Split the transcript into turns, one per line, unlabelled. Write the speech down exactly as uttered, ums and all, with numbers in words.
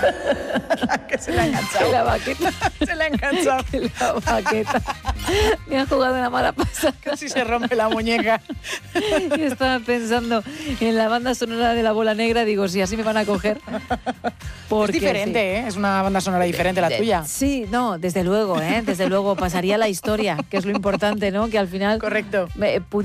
Que se le ha enganchado.
Que la baqueta.
Se le ha enganchado.
Que la baqueta. Me ha jugado una mala pasada.
Casi se rompe la muñeca.
Yo estaba pensando en la banda sonora de La Bola Negra, digo, si así me van a coger. Porque,
es diferente,
sí.
¿eh? Es una banda sonora diferente la
de,
tuya.
Sí, no, desde luego, ¿eh? Desde luego pasaría la historia, que es lo importante, ¿no? Que al final...
Correcto.
Me,